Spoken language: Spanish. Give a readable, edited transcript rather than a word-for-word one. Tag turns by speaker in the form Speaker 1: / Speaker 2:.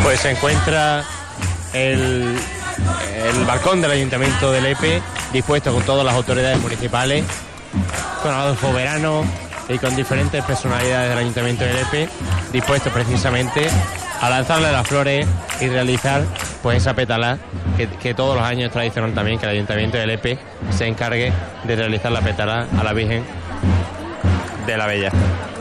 Speaker 1: Pues se encuentra el balcón del Ayuntamiento de Lepe dispuesto con todas las autoridades municipales, con Adolfo Verano y con diferentes personalidades del Ayuntamiento de Lepe, dispuestos precisamente a lanzarle las flores y realizar pues esa pétala que todos los años es tradicional también que el Ayuntamiento de Lepe se encargue de realizar la pétala a la Virgen de la Bella.